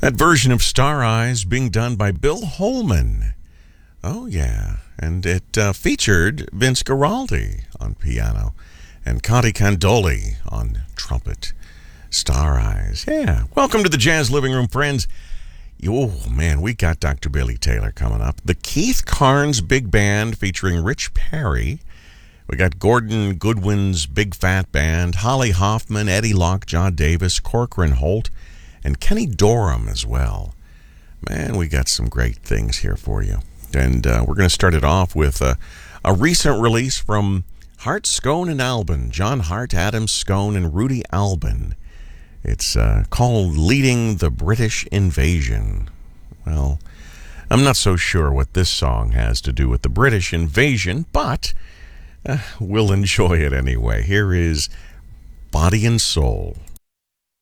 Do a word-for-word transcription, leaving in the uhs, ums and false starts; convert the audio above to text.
That version of Star Eyes being done by Bill Holman. Oh, yeah. And it uh, featured Vince Guaraldi on piano and Conti Candoli on trumpet. Star Eyes. Yeah. Welcome to the Jazz Living Room, friends. Oh, man, we got Doctor Billy Taylor coming up. The Keith Carnes Big Band featuring Rich Perry. We got Gordon Goodwin's Big Fat Band, Holly Hoffman, Eddie Lockjaw Davis, Corcoran Holt, and Kenny Dorham as well. Man, we got some great things here for you. And uh, we're going to start it off with uh, a recent release from Hart, Scone, and Albin. John Hart, Adam Scone, and Rudy Albin. It's uh, called Leading the British Invasion. Well, I'm not so sure what this song has to do with the British invasion, but uh, we'll enjoy it anyway. Here is Body and Soul.